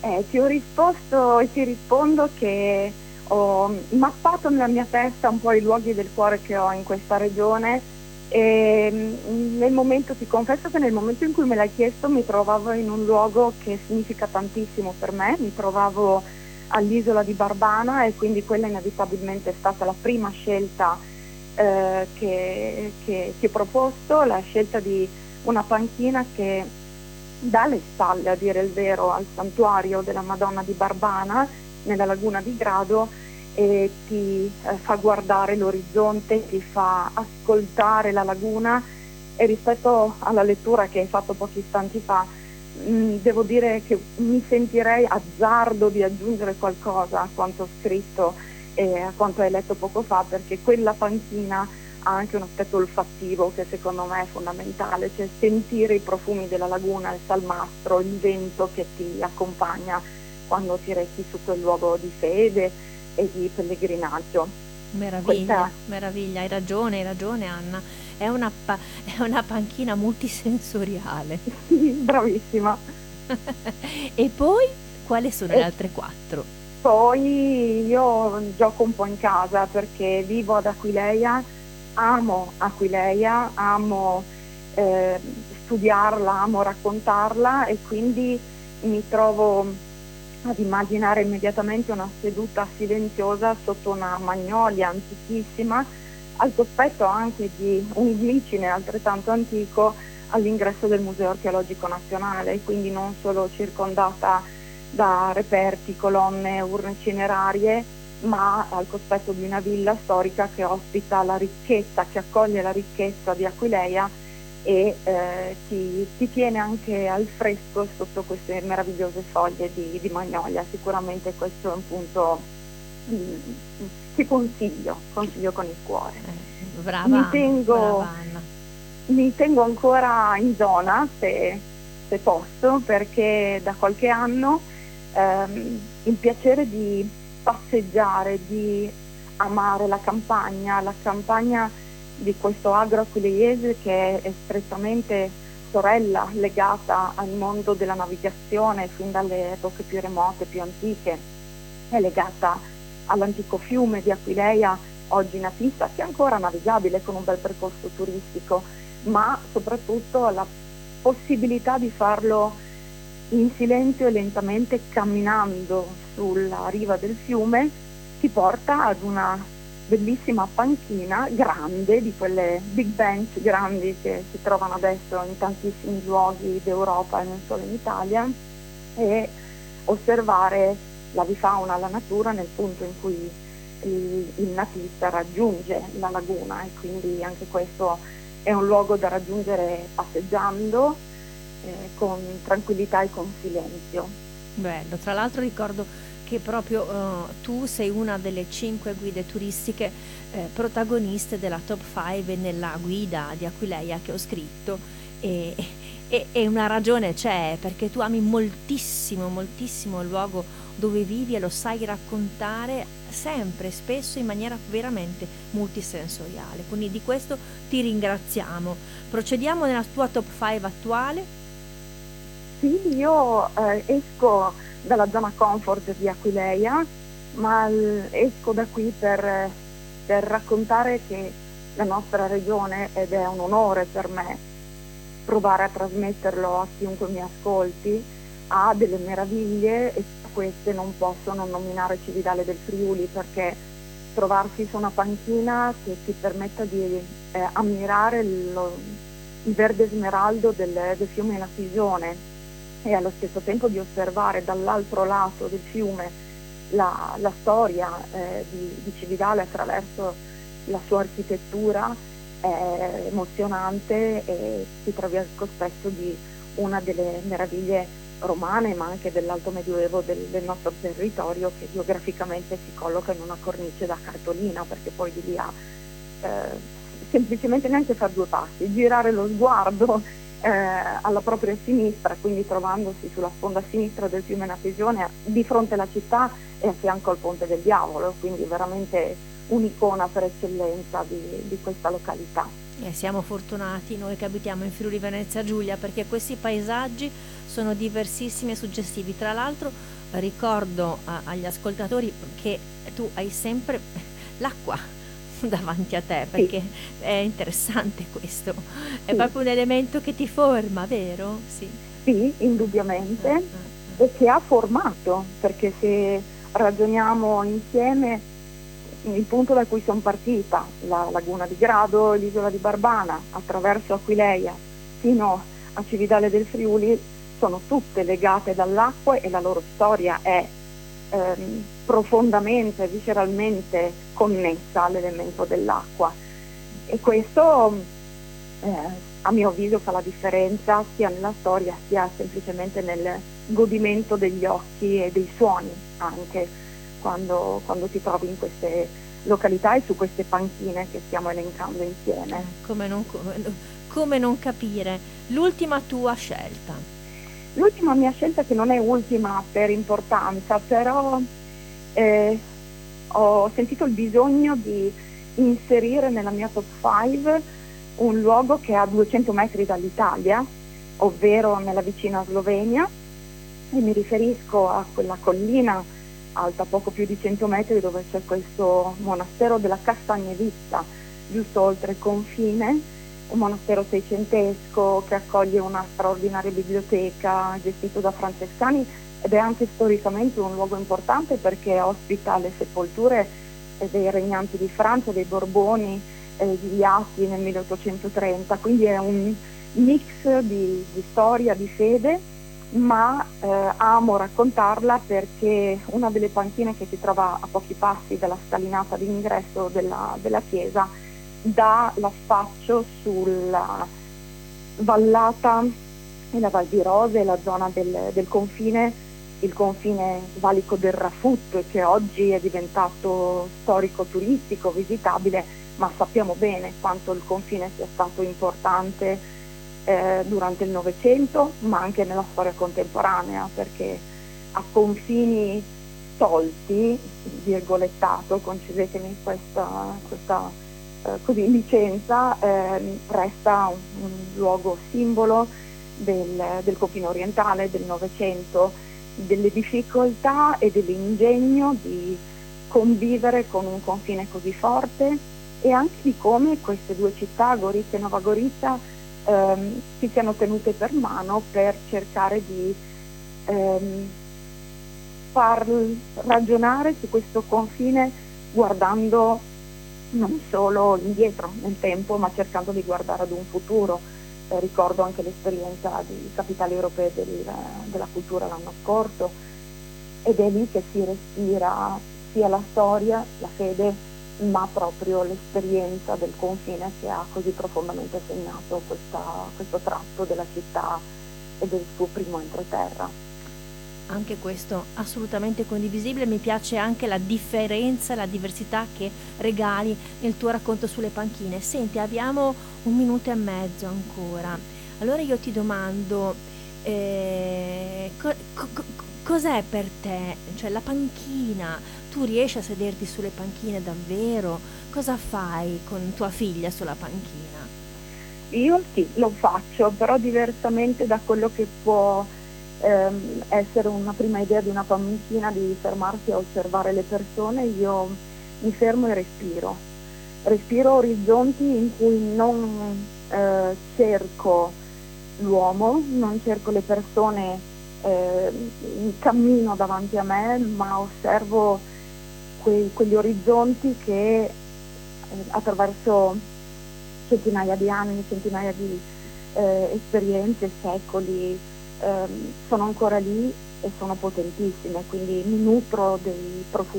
Ti ho risposto e ti rispondo che ho mappato nella mia testa un po' i luoghi del cuore che ho in questa regione e ti confesso che nel momento in cui me l'hai chiesto mi trovavo in un luogo che significa tantissimo per me, mi trovavo all'isola di Barbana e quindi quella inevitabilmente è stata la prima scelta che ti ho proposto, la scelta di una panchina che dà le spalle, a dire il vero, al santuario della Madonna di Barbana nella laguna di Grado e ti fa guardare l'orizzonte, ti fa ascoltare la laguna e rispetto alla lettura che hai fatto pochi istanti fa, devo dire che mi sentirei azzardo di aggiungere qualcosa a quanto ho scritto e a quanto hai letto poco fa, perché quella panchina ha anche un aspetto olfattivo che secondo me è fondamentale, cioè sentire i profumi della laguna, il salmastro, il vento che ti accompagna quando ti rechi su quel luogo di fede e di pellegrinaggio. Meraviglia, Questa meraviglia, hai ragione Anna, è una panchina multisensoriale. sì, bravissima. E poi quali sono le E altre quattro? poi io gioco un po' in casa perché vivo ad Aquileia, amo Aquileia, amo eh, studiarla, amo raccontarla e quindi mi trovo ad immaginare immediatamente una seduta silenziosa sotto una magnolia antichissima, al cospetto anche di un glicine altrettanto antico all'ingresso del Museo Archeologico Nazionale, quindi non solo circondata da reperti, colonne, urne cinerarie, ma al cospetto di una villa storica che ospita la ricchezza, che accoglie la ricchezza di Aquileia e ti tiene anche al fresco sotto queste meravigliose foglie di magnolia. Sicuramente questo è un punto mm, che consiglio con il cuore. Brava Mi Anna, brava tengo, Anna. mi tengo ancora in zona se posso, perché da qualche anno il piacere di passeggiare, di amare la campagna di questo agro aquileiese che è strettamente sorella, legata al mondo della navigazione fin dalle epoche più remote, più antiche, è legata all'antico fiume di Aquileia, oggi Natissa, che è ancora navigabile con un bel percorso turistico, ma soprattutto alla possibilità di farlo in silenzio e lentamente camminando sulla riva del fiume ti porta ad una bellissima panchina grande, di quelle big bench grandi che si trovano adesso in tantissimi luoghi d'Europa e non solo in Italia, e osservare l'avifauna, la natura nel punto in cui il natista raggiunge la laguna e quindi anche questo è un luogo da raggiungere passeggiando con tranquillità e con silenzio. Bello, tra l'altro ricordo che proprio tu sei una delle 5 guide turistiche protagoniste della top 5 nella guida di Aquileia che ho scritto e, e una ragione c'è perché tu ami moltissimo, moltissimo il luogo dove vivi e lo sai raccontare sempre, spesso in maniera veramente multisensoriale. Quindi di questo ti ringraziamo. Procediamo nella tua top 5 attuale. Sì, io esco dalla zona comfort di Aquileia, ma esco da qui per raccontare che la nostra regione, ed è un onore per me provare a trasmetterlo a chiunque mi ascolti, ha delle meraviglie e tra queste non posso non nominare Cividale del Friuli perché trovarsi su una panchina che ti permetta di ammirare il verde smeraldo del fiume Natisone e allo stesso tempo di osservare dall'altro lato del fiume la storia di Cividale attraverso la sua architettura è emozionante e ti trovi al cospetto di una delle meraviglie romane ma anche dell'alto medioevo del nostro territorio che geograficamente si colloca in una cornice da cartolina perché poi di lì a semplicemente neanche fare due passi, girare lo sguardo alla propria sinistra, quindi trovandosi sulla sponda sinistra del fiume Natesione di fronte alla città e a fianco al Ponte del Diavolo, quindi veramente un'icona per eccellenza di questa località. Siamo fortunati noi che abitiamo in Friuli Venezia Giulia, perché questi paesaggi sono diversissimi e suggestivi. Tra l'altro ricordo agli ascoltatori che tu hai sempre l'acqua davanti a te, Sì, perché è interessante questo, è sì, proprio un elemento che ti forma, vero? Sì. sì, Ah, indubbiamente, ah, e che ha formato, perché se ragioniamo insieme, il punto da cui sono partita, la laguna di Grado, l'isola di Barbana, attraverso Aquileia fino a Cividale del Friuli, sono tutte legate dall'acqua e la loro storia è profondamente, visceralmente connessa all'elemento dell'acqua. E questo, a mio avviso, fa la differenza sia nella storia sia semplicemente nel godimento degli occhi e dei suoni, anche quando ti trovi in queste località e su queste panchine che stiamo elencando insieme. come non capire? L'ultima tua scelta. L'ultima mia scelta, che non è ultima per importanza, però eh, ho sentito il bisogno di inserire nella mia top 5 un luogo che è a 200 metri dall'Italia, ovvero nella vicina Slovenia, e mi riferisco a quella collina alta poco più di 100 metri dove c'è questo monastero della Castagnevizza, giusto oltre il confine, un monastero seicentesco che accoglie una straordinaria biblioteca gestito da francescani, ed è anche storicamente un luogo importante perché ospita le sepolture dei regnanti di Francia, dei Borboni, gli Assi nel 1830, quindi è un mix di storia, di fede, ma amo raccontarla perché una delle panchine che si trova a pochi passi dalla scalinata d'ingresso della chiesa dà l'affaccio sulla vallata e la Val di Rose, la zona del confine, il confine valico del Rafut, che oggi è diventato storico-turistico, visitabile, ma sappiamo bene quanto il confine sia stato importante durante il Novecento, ma anche nella storia contemporanea, perché a confini tolti, virgolettato, concedetemi questa così licenza, resta un luogo simbolo del confine orientale del Novecento, delle difficoltà e dell'ingegno di convivere con un confine così forte, e anche di come queste due città, Gorizia e Nova Gorizia, si siano tenute per mano per cercare di ehm, far ragionare su questo confine guardando non solo indietro nel tempo, ma cercando di guardare ad un futuro. Ricordo anche l'esperienza di Capitali Europee della Cultura l'anno scorso, ed è lì che si respira sia la storia, la fede, ma proprio l'esperienza del confine che ha così profondamente segnato questo tratto della città e del suo primo entroterra. Anche questo assolutamente condivisibile, mi piace anche la differenza, la diversità che regali nel tuo racconto sulle panchine. Senti, abbiamo 1 minuto e mezzo ancora, allora io ti domando, cos'è per te, cioè la panchina, tu riesci a sederti sulle panchine davvero? Cosa fai con tua figlia sulla panchina? Io sì, lo faccio, però diversamente da quello che può essere una prima idea di una panchina, di fermarsi a osservare le persone. Io mi fermo e respiro orizzonti in cui non cerco l'uomo, non cerco le persone in cammino davanti a me, ma osservo quegli orizzonti che attraverso centinaia di anni, centinaia di esperienze, secoli, sono ancora lì e sono potentissime, quindi mi nutro dei profumi